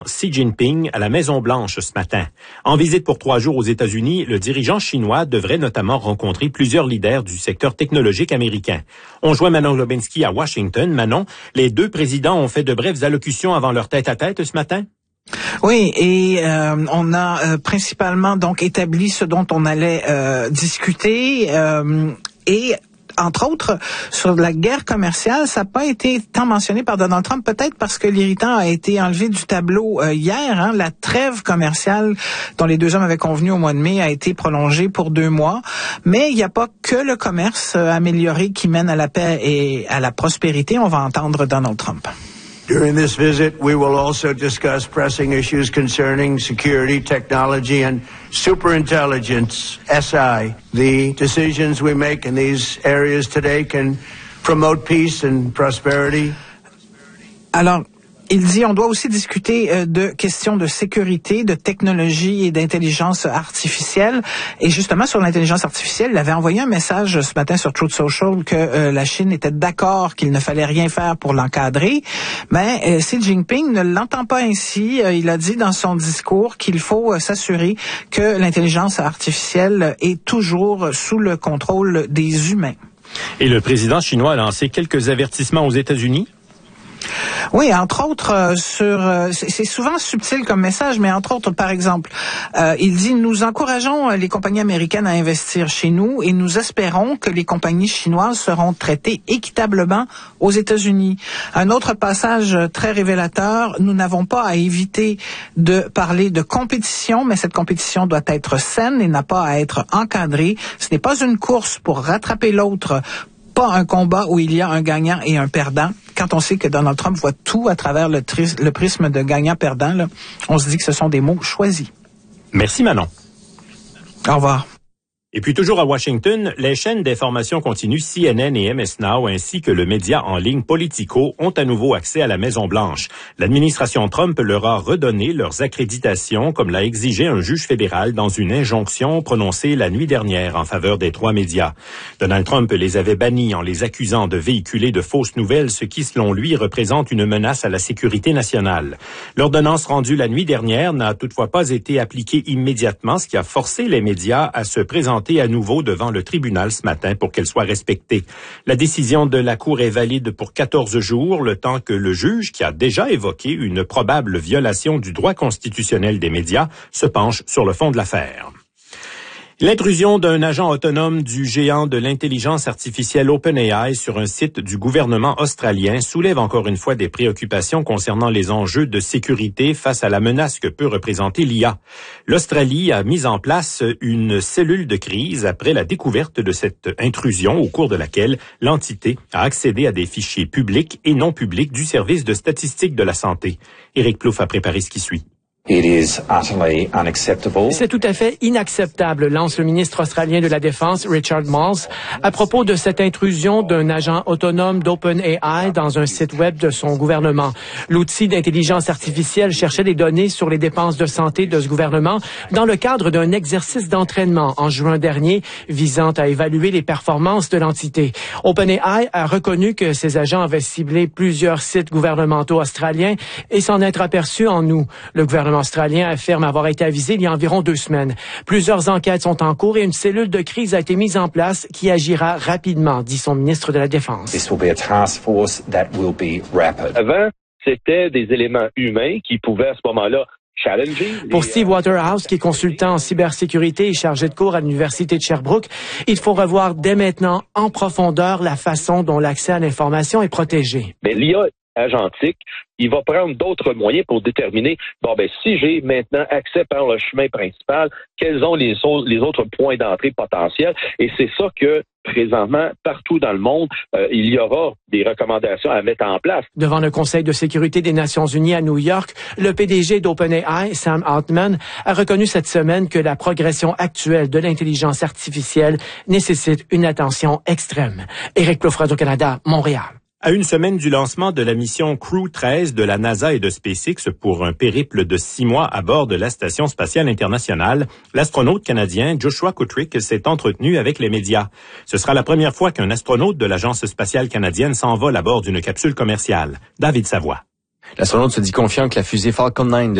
Xi Jinping à la Maison-Blanche ce matin. En visite pour 3 jours aux États-Unis, le dirigeant chinois devrait notamment rencontrer plusieurs leaders du secteur technologique américain. On joint Manon Lubinski à Washington. Manon, les deux présidents ont fait de brèves allocutions avant leur tête-à-tête ce matin? Oui, et on a principalement donc établi ce dont on allait discuter et entre autres, sur la guerre commerciale, ça n'a pas été tant mentionné par Donald Trump, peut-être parce que l'irritant a été enlevé du tableau hier. La trêve commerciale dont les deux hommes avaient convenu au mois de mai a été prolongée pour 2 mois. Mais il n'y a pas que le commerce amélioré qui mène à la paix et à la prospérité. On va entendre Donald Trump. During this visit, we will also discuss pressing issues concerning security, technology, and superintelligence, SI. The decisions we make in these areas today can promote peace and prosperity. Alors, il dit on doit aussi discuter de questions de sécurité, de technologie et d'intelligence artificielle. Et justement, sur l'intelligence artificielle, il avait envoyé un message ce matin sur Truth Social que la Chine était d'accord qu'il ne fallait rien faire pour l'encadrer. Mais Xi Jinping ne l'entend pas ainsi. Il a dit dans son discours qu'il faut s'assurer que l'intelligence artificielle est toujours sous le contrôle des humains. Et le président chinois a lancé quelques avertissements aux États-Unis? Oui, entre autres, c'est souvent subtil comme message, mais entre autres, par exemple, il dit « Nous encourageons les compagnies américaines à investir chez nous et nous espérons que les compagnies chinoises seront traitées équitablement aux États-Unis. » Un autre passage très révélateur, nous n'avons pas à éviter de parler de compétition, mais cette compétition doit être saine et n'a pas à être encadrée. Ce n'est pas une course pour rattraper l'autre, pas un combat où il y a un gagnant et un perdant. Quand on sait que Donald Trump voit tout à travers le prisme de gagnant-perdant, là, on se dit que ce sont des mots choisis. Merci Manon. Au revoir. Et puis toujours à Washington, les chaînes d'information continue CNN et MS Now ainsi que le média en ligne Politico ont à nouveau accès à la Maison-Blanche. L'administration Trump leur a redonné leurs accréditations comme l'a exigé un juge fédéral dans une injonction prononcée la nuit dernière en faveur des 3 médias. Donald Trump les avait bannis en les accusant de véhiculer de fausses nouvelles, ce qui selon lui représente une menace à la sécurité nationale. L'ordonnance rendue la nuit dernière n'a toutefois pas été appliquée immédiatement, ce qui a forcé les médias à se présenter à nouveau devant le tribunal ce matin pour qu'elle soit respectée. La décision de la Cour est valide pour 14 jours, le temps que le juge, qui a déjà évoqué une probable violation du droit constitutionnel des médias, se penche sur le fond de l'affaire. L'intrusion d'un agent autonome du géant de l'intelligence artificielle OpenAI sur un site du gouvernement australien soulève encore une fois des préoccupations concernant les enjeux de sécurité face à la menace que peut représenter l'IA. L'Australie a mis en place une cellule de crise après la découverte de cette intrusion au cours de laquelle l'entité a accédé à des fichiers publics et non publics du service de statistique de la santé. Éric Plouffe a préparé ce qui suit. C'est tout à fait inacceptable, lance le ministre australien de la Défense, Richard Marles, à propos de cette intrusion d'un agent autonome d'OpenAI dans un site web de son gouvernement. L'outil d'intelligence artificielle cherchait des données sur les dépenses de santé de ce gouvernement dans le cadre d'un exercice d'entraînement en juin dernier visant à évaluer les performances de l'entité. OpenAI a reconnu que ses agents avaient ciblé plusieurs sites gouvernementaux australiens et s'en être aperçu en août. Le gouvernement australien affirme avoir été avisé il y a environ 2 semaines. Plusieurs enquêtes sont en cours et une cellule de crise a été mise en place qui agira rapidement, dit son ministre de la Défense. Avant, c'était des éléments humains qui pouvaient à ce moment-là challenger. Pour Steve Waterhouse, qui est consultant en cybersécurité et chargé de cours à l'Université de Sherbrooke, il faut revoir dès maintenant en profondeur la façon dont l'accès à l'information est protégé. Mais l'IA agentique, il va prendre d'autres moyens pour déterminer, si j'ai maintenant accès par le chemin principal, quels sont les autres points d'entrée potentiels. Et c'est ça que, présentement, partout dans le monde, il y aura des recommandations à mettre en place. Devant le Conseil de sécurité des Nations unies à New York, le PDG d'OpenAI, Sam Altman, a reconnu cette semaine que la progression actuelle de l'intelligence artificielle nécessite une attention extrême. Éric Plouffe, Radio-Canada, Montréal. À une semaine du lancement de la mission Crew 13 de la NASA et de SpaceX pour un périple de 6 mois à bord de la Station spatiale internationale, l'astronaute canadien Joshua Kutrick s'est entretenu avec les médias. Ce sera la première fois qu'un astronaute de l'Agence spatiale canadienne s'envole à bord d'une capsule commerciale. David Savoie. L'astronaute se dit confiant que la fusée Falcon 9